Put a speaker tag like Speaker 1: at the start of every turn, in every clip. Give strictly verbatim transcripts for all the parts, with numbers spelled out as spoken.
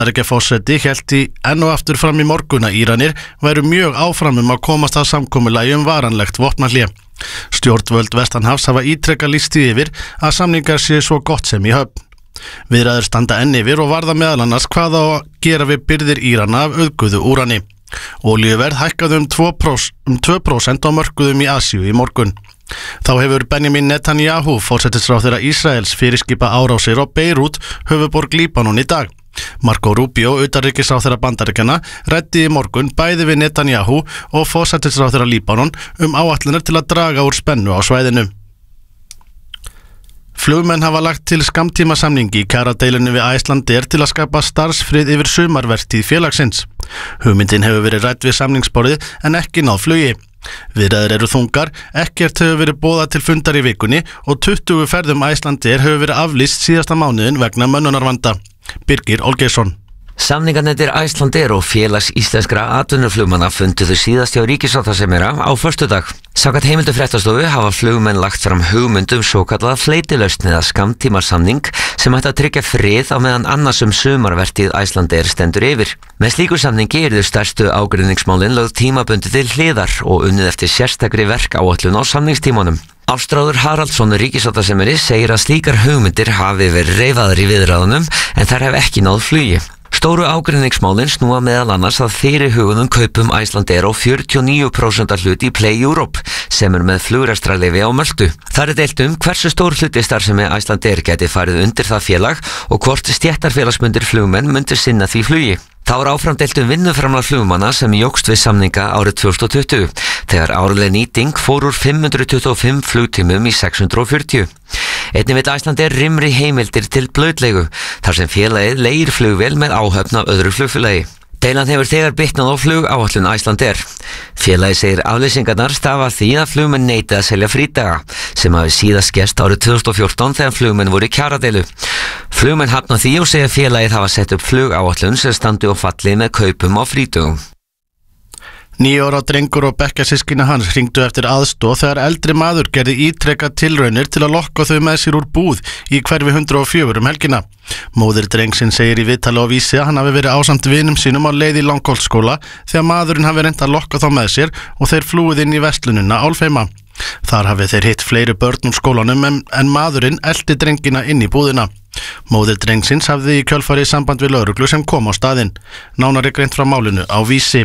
Speaker 1: Bandaríkjaforseti hélt í enn og aftur fram í morgun að Íranir væru mjög áfram um að komast að samkomulagi um varanlegt vopnahlé. Stjórnvöld vestanhafs hafa ítrekað lýst því yfir að samningar séu svo gott sem í höfn. Viðræður standa enn yfir og varða meðal annars hvað á að gera við birgðir Írana af auðguðu úrani. Olíuverð hækkaði um tvö prósent á mörkuðum í Asíu í morgun. Þá hefur Benjamin Netanyahu, forsætisráðherra Ísraels, fyrirskipað árásir á Beirút, höfuðborg Líbanon í dag. Marco Rubio, utanríkisráðherra Bandaríkjanna, ræddi í morgun bæði við Netanyahu og forsætisráðherra Líbanon um áætlanir til að draga úr spennu á svæðinu. Flugmenn hafa lagt til skammtímasamningi í kjaradeilunni við Icelandair til að skapa starfsfrið yfir sumarvertíð félagsins. Hugmyndin hefur verið rædd við samningsborðið en ekki náð flugi. Viðræður eru þungar, ekkert hefur verið boðað til fundar í vikunni og tuttugu ferðum Icelandair hefur verið aflýst síðasta mánuðin vegna mönnunarvanda. Birgir Olgeirsson.
Speaker 2: Samningarnir Icelandair og félags íslenskra atvinnuflugmanna funduðu síðast hjá ríkissáttasemjara á föstudag. Samkvæmt heimildu fréttastofu hafa flugmenn lagt fram hugmyndum svokallaða fleytilausn eða skammtímasamning sem ætti að tryggja frið á meðan annars um sumarvertíð Icelandair stendur yfir. Með slíku samningi yrðu stærstu ágreiningsmálin lögð tímabundið til hliðar og unnið eftir sérstakri verkáætlun á samningstímanum. Ástráður Haraldsson, ríkissáttasemjari, segir að slíkar hugmyndir hafi verið reifaðar í viðræðunum en þær hef ekki náð flugi. Stóru ágreiningsmálin snúa meðal annars að fyrirhuguðum kaupum Icelandair á fjörutíu og níu prósent hlut í Play Europe sem er með flugrekstrarleyfi á Möltu. Þar er deilt um hversu stór hluti starfsemi Icelandair geti farið undir það félag og hvort stéttarfélagsbundnir flugmenn myndu sinna því flugi. Þá er áfram deilt um vinnuframlag flugmanna sem jókst við samninga árið tvö þúsund og tuttugu, þegar árleg nýting fór úr fimm hundruð tuttugu og fimm flugtímum í sex hundruð og fjörutíu. Einnig vill Icelandair rýmri heimildir til blautleigu, þar sem félagið leigir flugvél með áhöfn af öðru flugfélagi. Deilan hefur þegar bitnað á flugáætlun Icelandair. Félagið segir aflýsingarnar stafa því að flugmenn neiti að selja frídaga, sem hafi síðast gerst árið tvö þúsund og fjórtán þegar flugmenn voru í kjaradeilu. Flugmenn hafna því og segja félagið hafa sett upp flugáætlun sem standi og falli með kaupum á frídögum.
Speaker 1: Níu ára drengur og bekkjarsystkini hans hringdu eftir aðstoð þegar eldri maður gerði ítrekað tilraunir til að lokka þau með sér úr búð í hverfi hundrað og fjögur um helgina. Móðir drengsins segir í viðtali á Vísi að hann hafi verið ásamt vinum sínum á leið í Langholtsskóla þegar maðurinn hafi reynt að lokka þá með sér og þeir flúið inn í verslunina Álfheima. Þar hafi þeir hitt fleiri börn úr skólanum en, en maðurinn elti drengina inn í búðina. Móðir drengsins hafði í kjölfarið samband við lögreglu sem kom á staðinn. Nánari greint frá málinu á Vísi.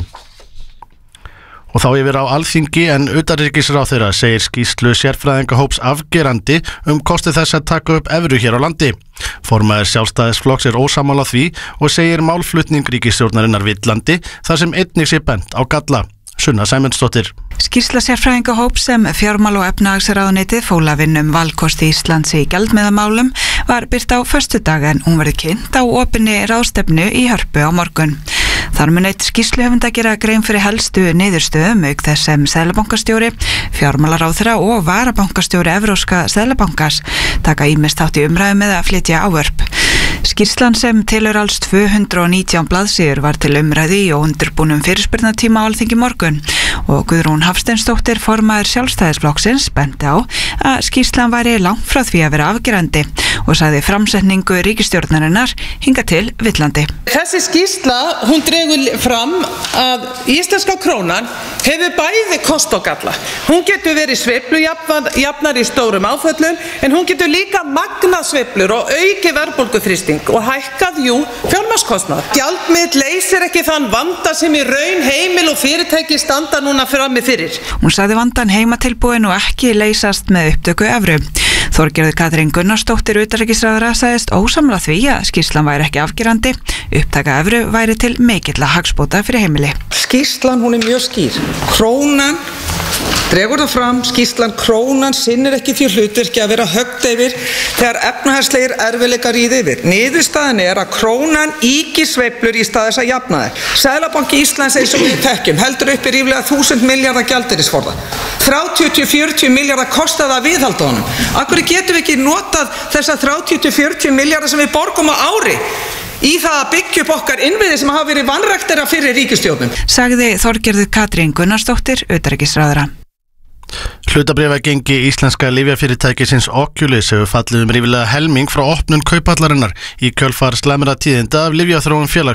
Speaker 1: Og þá yfir á Alþingi en utanríkisráðherra segir skýrslu sérfræðingahóps afgerandi um kosti þess að taka upp evru hér á landi. Formaður Sjálfstæðisflokks er ósammála því og segir málflutning ríkisstjórnarinnar villandi þar sem einnig sé bent á galla. Sunna Sæmundsdóttir.
Speaker 3: Skýrsla sérfræðingahóps sem fjármál- og efnahagsráðuneytið fól að vinna um valkosti Íslands í gjaldmiðlamálum var birt á föstudag en hún verður kynnt á opinni ráðstefnu í Hörpu á morgun. Þar mun eitt skýrsluhöfunda gera grein fyrir helstu niðurstöðum auk þess sem seðlabankastjóri, fjármálaráðherra og varabankastjóri Evrópska seðlabankans taka ýmist þátt í umræðum með að flytja ávörp. Skýrslan sem telur alls tvö hundruð og nítján blaðsíður var til umræðu í undirbúnum fyrirspurnatíma á Alþingi morgun og Guðrún Hafsteinsdóttir, formaður Sjálfstæðisflokksins, benti á að skýrslan væri langt frá því að vera afgerandi og sagði framsetningu ríkisstjórnarinnar hingað til villandi.
Speaker 4: Þessi skýrsla, hún dregur fram að íslenska krónan hefur bæði kost og galla. Hún getur verið sveiflujafnar í stórum áföllum en hún getur líka magnað sveiflur og auki verðbólguþrýsting og hækkað jú fjármagnskostnað. Gjaldmiðill leysir ekki þann vanda sem í raun heimil og fyrirtæki standa núna frammi fyrir.
Speaker 3: Hún sagði vandan heimatilbúin og ekki leysast með upptöku evru. Þorgerður Katrín Gunnarsdóttir utanríkisráðherra sagðist ósammála því að skýrslan væri ekki afgerandi, upptaka evru væri til mikilla hagsbóta fyrir heimili.
Speaker 4: Skýrslan hún er mjög skýr. Krónan dregur það fram, skýrslan krónan sinnir ekki því hlutverki að vera höggt yfir þegar efnahagslegir erfiðleikar ríða yfir. Niðurstaðan er að krónan ýkir sveiflur í stað þess að jafna þær. Seðlabanki Íslands eins og við þekkjum heldur uppi ríflega þúsund milljarða gjaldeyrisforða. þrjátíu til fjörutíu milljarða kostar það að viðhalda honum. Af hverju getum við ekki notað þessa þrjátíu til fjörutíu milljarða sem við borgum á ári í það að byggja upp okkar innviði sem hafa verið vanræktara fyrir ríkisstjórnum?
Speaker 3: Sagði Þorgerður Katrín Gunnarsdóttir utanríkisráðherra.
Speaker 1: Hlutabréfagengi íslenska lyfjafyrirtækisins Oculus hefur fallið um rífilega helming frá opnun kaupallarinnar í kjölfar slæmra tíðinda af lyfjaþróun félags